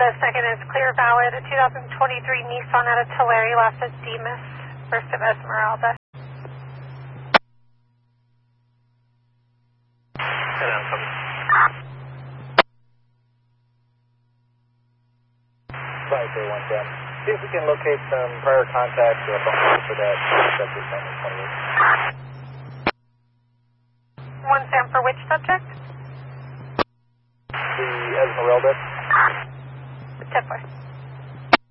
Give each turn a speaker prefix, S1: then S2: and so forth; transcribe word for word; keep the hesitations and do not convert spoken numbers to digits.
S1: The second is clear valid, a two thousand twenty-three Nissan out of Tulare, last is Demas, first of Esmeralda.
S2: Right there, one ten. See if we can locate some prior contacts or a phone call for that subject on the twenty-eight.
S1: One Sam for which subject?
S2: The Esmeralda.
S1: ten four.